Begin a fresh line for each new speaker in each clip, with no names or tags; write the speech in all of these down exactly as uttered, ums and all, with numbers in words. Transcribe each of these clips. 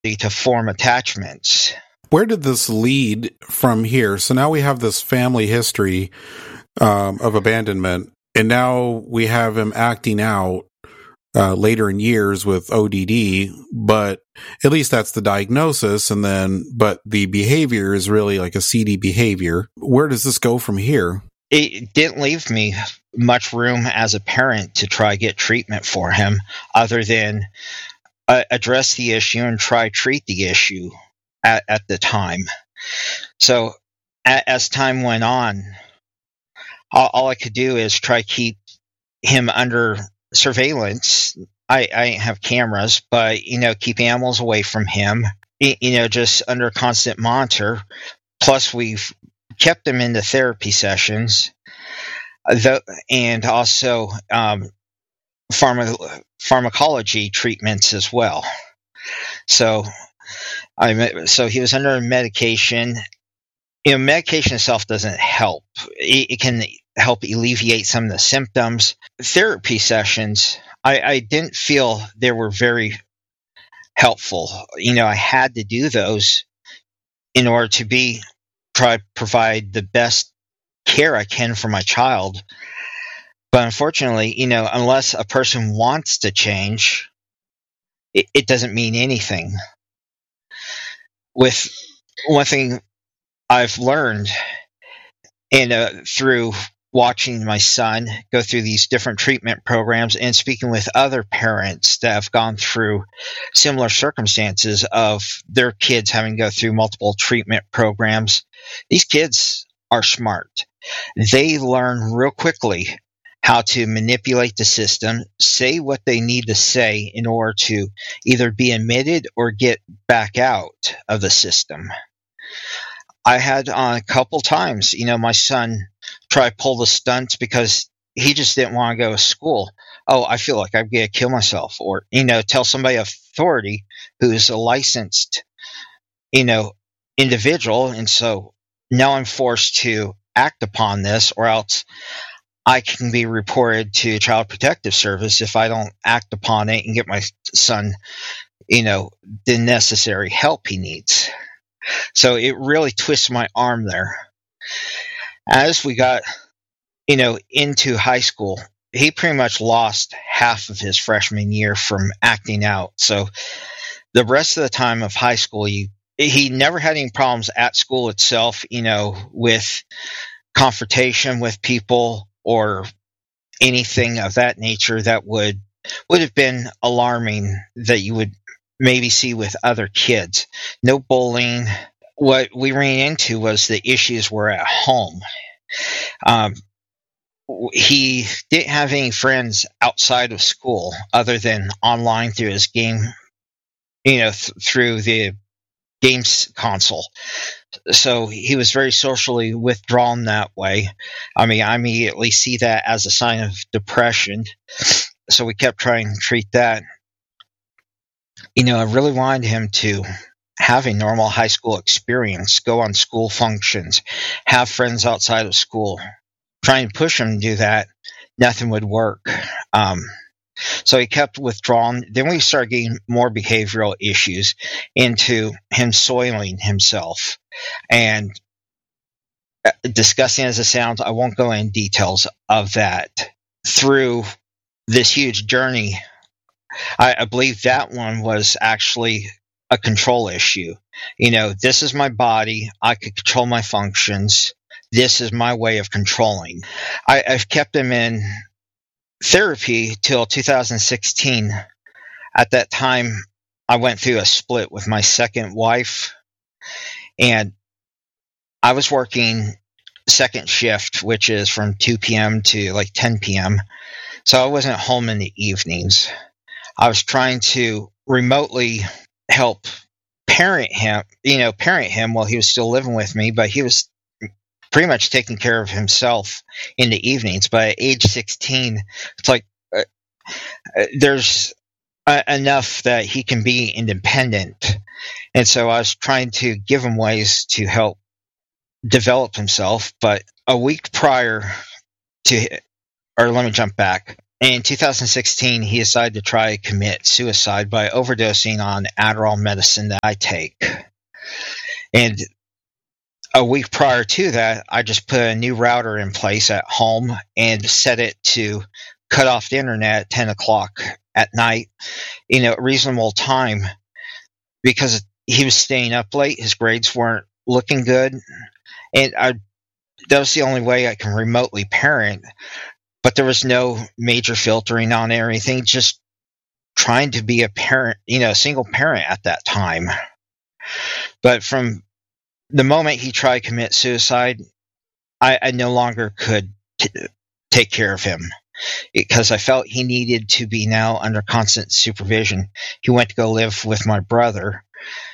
to form attachments.
Where did this lead from here? So now we have this family history um, of abandonment, and now we have him acting out uh, later in years with O D D, but at least that's the diagnosis, and then, but the behavior is really like a C D behavior. Where does this go from here?
It didn't leave me much room as a parent to try get treatment for him other than uh, address the issue and try treat the issue at, at the time. So a, as time went on, all, all I could do is try keep him under surveillance. I, I didn't have cameras, but, you know, keep animals away from him, you know, just under constant monitor. Plus, we've kept him into therapy sessions, the, and also um, pharma, pharmacology treatments as well. So, I so he was under medication. You know, medication itself doesn't help. It, it can help alleviate some of the symptoms. Therapy sessions, I, I didn't feel they were very helpful. You know, I had to do those in order to be try to provide the best care I can for my child. But unfortunately, you know, unless a person wants to change, it, it doesn't mean anything. With one thing I've learned, and uh, through watching my son go through these different treatment programs and speaking with other parents that have gone through similar circumstances of their kids having to go through multiple treatment programs, these kids are smart. They learn real quickly how to manipulate the system, say what they need to say in order to either be admitted or get back out of the system. I had on uh, a couple times, you know, my son try to pull the stunts because he just didn't want to go to school. Oh, I feel like I'm going to kill myself, or, you know, tell somebody of authority who's a licensed, you know, individual. And so now I'm forced to act upon this, or else I can be reported to Child Protective Service if I don't act upon it and get my son, you know, the necessary help he needs. So it really twists my arm there. As we got, you know, into high school, he pretty much lost half of his freshman year from acting out. So the rest of the time of high school, he, he never had any problems at school itself, you know, with confrontation with people or anything of that nature that would would have been alarming that you would maybe see with other kids. No bullying. What we ran into was the issues were at home. Um, he didn't have any friends outside of school other than online through his game, you know, th- through the games console. So he was very socially withdrawn that way. I mean, I immediately see that as a sign of depression. So we kept trying to treat that. You know, I really wanted him to have a normal high school experience, go on school functions, have friends outside of school. Trying to push him to do that, nothing would work. Um, so he kept withdrawn. Then we started getting more behavioral issues into him soiling himself. And disgusting as it sounds, I won't go into details of that. Through this huge journey, I, I believe that one was actually a control issue. You know, this is my body. I could control my functions. This is my way of controlling. I, I've kept him in therapy till two thousand sixteen. At that time, I went through a split with my second wife, and I was working second shift, which is from two p.m. to like ten p.m. So I wasn't home in the evenings. I was trying to remotely help parent him, you know, parent him while he was still living with me, but he was pretty much taking care of himself in the evenings. But at age sixteen, it's like uh, uh, there's uh, enough that he can be independent. And so I was trying to give him ways to help develop himself. But a week prior to, or let me jump back. in two thousand sixteen, he decided to try to commit suicide by overdosing on Adderall medicine that I take. And a week prior to that, I just put a new router in place at home and set it to cut off the internet at ten o'clock at night, you know, a reasonable time, because he was staying up late. His grades weren't looking good. And I, that was the only way I can remotely parent. But there was no major filtering on everything, just trying to be a parent, you know, a single parent at that time. But from the moment he tried to commit suicide, I, I no longer could t- take care of him, because I felt he needed to be now under constant supervision. He went to go live with my brother,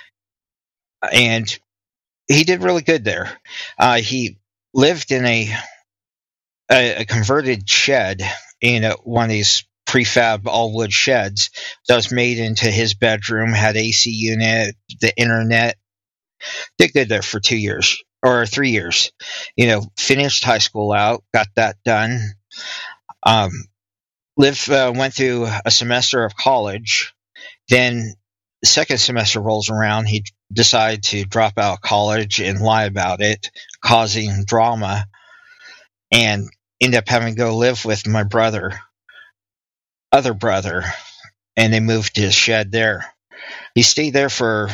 and he did really good there. Uh, he lived in a A, a converted shed, you know, one of these prefab all wood sheds that was made into his bedroom, had A C unit, the internet. Did good there for two years or three years. You know, finished high school out, got that done. Um, lived, uh, went through a semester of college. Then the second semester rolls around. He decided to drop out of college and lie about it, causing drama. And ended up having to go live with my brother, other brother, and they moved to his shed there. He stayed there for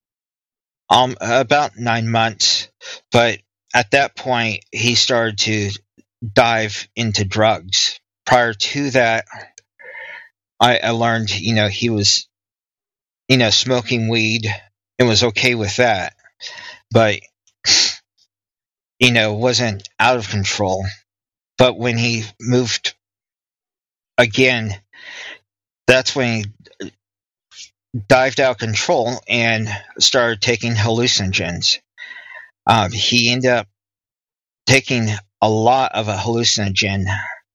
um, about nine months, but at that point, he started to dive into drugs. Prior to that, I, I learned, you know, he was, you know, smoking weed and was okay with that, but, you know, wasn't out of control. But when he moved again, that's when he dived out of control and started taking hallucinogens. Um, he ended up taking a lot of a hallucinogen.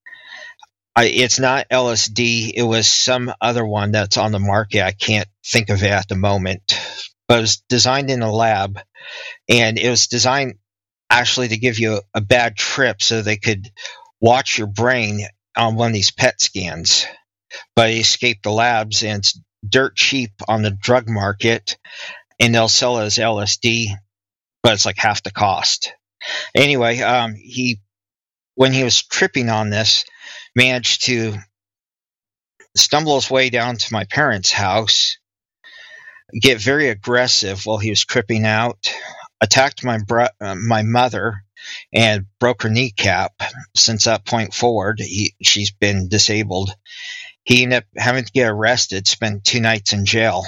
I, it's not L S D. It was some other one that's on the market. I can't think of it at the moment. But it was designed in a lab, and it was designed actually to give you a, a bad trip so they could watch your brain on one of these P E T scans. But it escaped the labs, and it's dirt cheap on the drug market, and they'll sell it as L S D, but it's like half the cost. Anyway, um, he, when he was tripping on this, managed to stumble his way down to my parents' house, get very aggressive while he was tripping out, attacked my bro- uh, my mother, and broke her kneecap. Since that point forward, he, she's been disabled. He ended up having to get arrested, spent two nights in jail.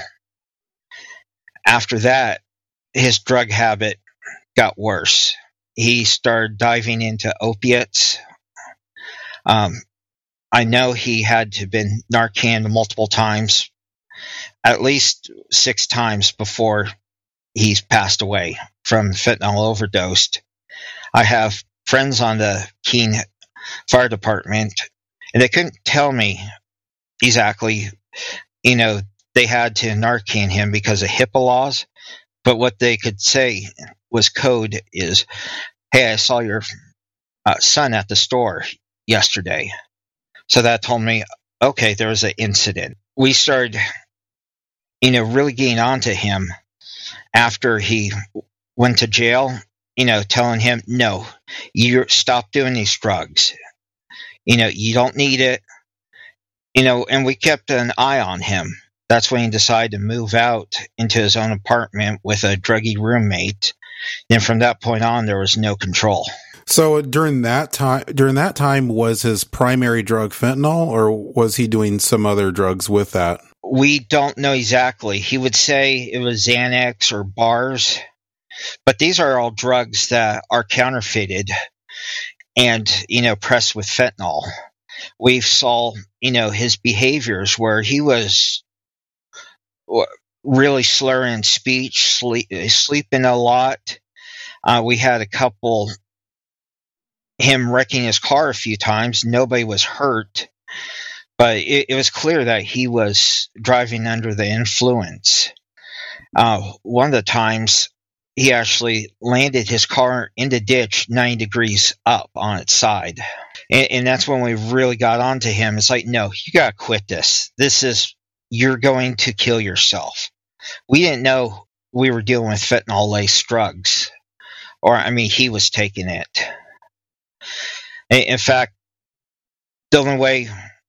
After that, his drug habit got worse. He started diving into opiates. Um, I know he had to have been Narcan multiple times, at least six times before he's passed away from fentanyl overdose. I have friends on the Keene Fire Department, and they couldn't tell me exactly, you know, they had to Narcan him because of HIPAA laws, but what they could say was code is, hey, I saw your uh, son at the store yesterday. So that told me, okay, there was an incident. We started, you know, really getting onto him after he went to jail, you know, telling him, no, you stop doing these drugs. You know, you don't need it. You know, and we kept an eye on him. That's when he decided to move out into his own apartment with a druggy roommate. And from that point on, there was no control.
So during that time, during that time, was his primary drug fentanyl, or was he doing some other drugs with that?
We don't know exactly. He would say it was Xanax or bars, but these are all drugs that are counterfeited and, you know, pressed with fentanyl. We saw, you know, his behaviors where he was really slurring speech, sleep, sleeping a lot. Uh, we had a couple, him wrecking his car a few times. Nobody was hurt, but it, it was clear that he was driving under the influence. Uh, one of the times, he actually landed his car in the ditch ninety degrees up on its side. And, and that's when we really got on to him. It's like, no, you got to quit this. This is, you're going to kill yourself. We didn't know we were dealing with fentanyl-laced drugs. Or, I mean, he was taking it. In fact, the only way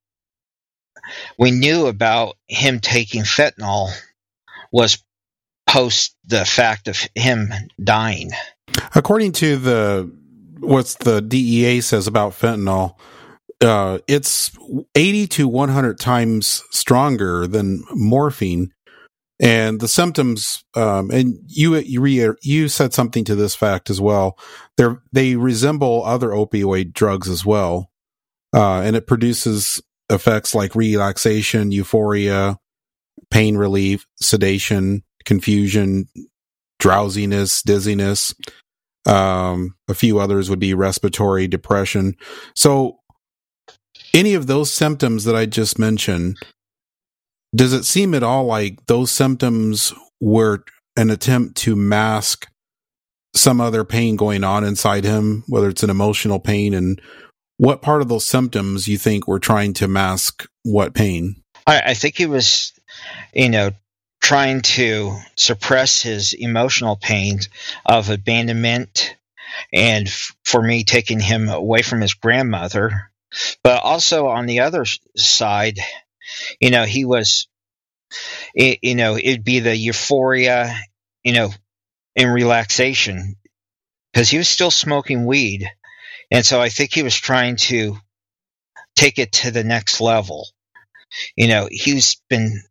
we knew about him taking fentanyl was post the fact of him dying.
According to the what's the D E A says about fentanyl, uh, it's eighty to one hundred times stronger than morphine. And the symptoms, um, and you you re, you said something to this fact as well. They they resemble other opioid drugs as well, uh, and it produces effects like relaxation, euphoria, pain relief, sedation, confusion, drowsiness, dizziness. Um, a few others would be respiratory, depression. So, any of those symptoms that I just mentioned. Does it seem at all like those symptoms were an attempt to mask some other pain going on inside him, whether it's an emotional pain? And what part of those symptoms you think were trying to mask what pain?
I, I think he was, you know, trying to suppress his emotional pain of abandonment and f- for me taking him away from his grandmother. But also on the other side, you know, he was, it, you know, it'd be the euphoria, you know, and relaxation because he was still smoking weed. And so I think he was trying to take it to the next level. You know, he's been,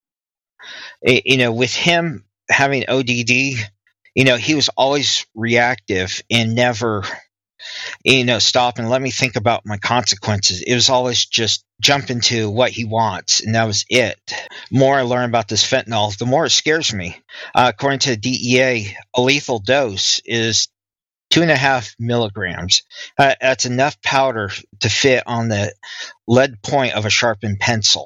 you know, with him having O D D, you know, he was always reactive and never, you know, stop and let me think about my consequences. It was always just jump into what he wants, and that was it. The more I learn about this fentanyl, the more it scares me. Uh, according to the D E A, a lethal dose is two and a half milligrams. Uh, that's enough powder to fit on the lead point of a sharpened pencil.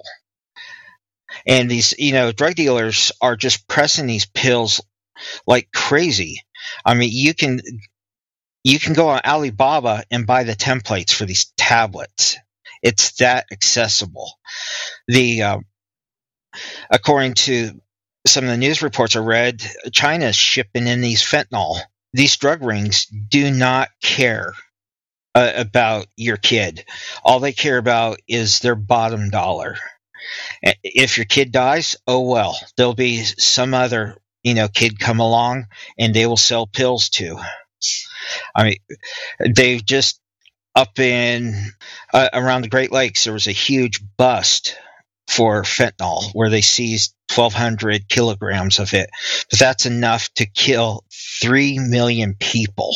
And these, you know, drug dealers are just pressing these pills like crazy. I mean, you can you can go on Alibaba and buy the templates for these tablets. It's that accessible. The uh, according to some of the news reports I read, China is shipping in these fentanyl. These drug rings do not care uh, about your kid. All they care about is their bottom dollar. If your kid dies, oh well, there'll be some other, you know, kid come along and they will sell pills to. I mean, they've just up in uh, around the Great Lakes, there was a huge bust for fentanyl where they seized twelve hundred kilograms of it. But that's enough to kill three million people.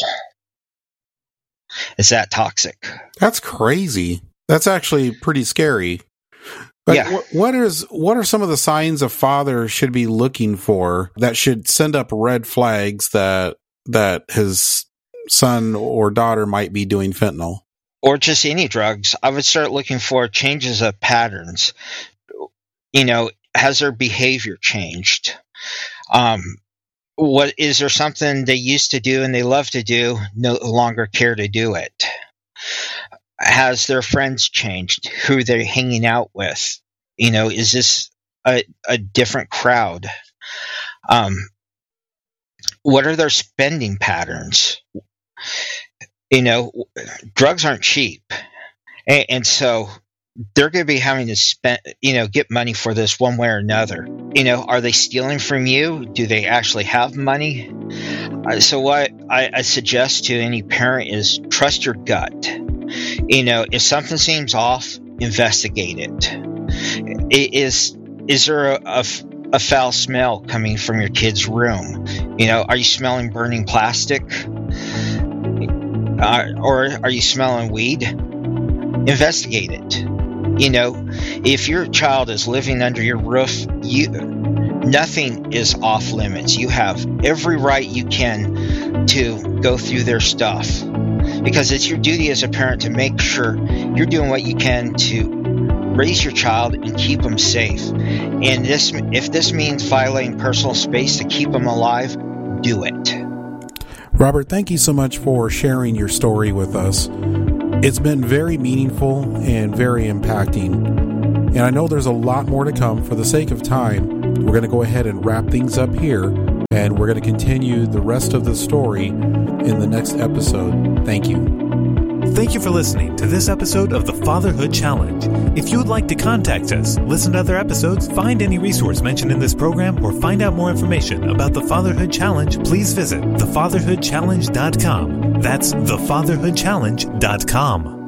It's that toxic.
That's crazy. That's actually pretty scary. But
yeah.
What, what is what are some of the signs a father should be looking for that should send up red flags that that his son or daughter might be doing fentanyl?
Or just any drugs. I would start looking for changes of patterns. You know, has their behavior changed? Um, what is there something they used to do and they love to do, no longer care to do it? Has their friends changed? Who they're hanging out with? You know, is this a, a different crowd? Um, what are their spending patterns? You know, drugs aren't cheap. And, and so they're going to be having to spend, you know, get money for this one way or another. You know, are they stealing from you? Do they actually have money? Uh, so what I, I suggest to any parent is trust your gut. You know, if something seems off, investigate it. it is is there a, a, a foul smell coming from your kid's room? You know, are you smelling burning plastic? Uh, or are you smelling weed? Investigate it. You know, if your child is living under your roof, you nothing is off limits. You have every right you can to go through their stuff, because it's your duty as a parent to make sure you're doing what you can to raise your child and keep them safe. And this, if this means violating personal space to keep them alive, do it.
Robert, thank you so much for sharing your story with us. It's been very meaningful and very impacting. And I know there's a lot more to come. For the sake of time, we're going to go ahead and wrap things up here, and we're going to continue the rest of the story in the next episode. Thank you.
Thank you for listening to this episode of the Fatherhood Challenge. If you would like to contact us, listen to other episodes, find any resource mentioned in this program, or find out more information about the Fatherhood Challenge, please visit the fatherhood challenge dot com. That's the fatherhood challenge dot com.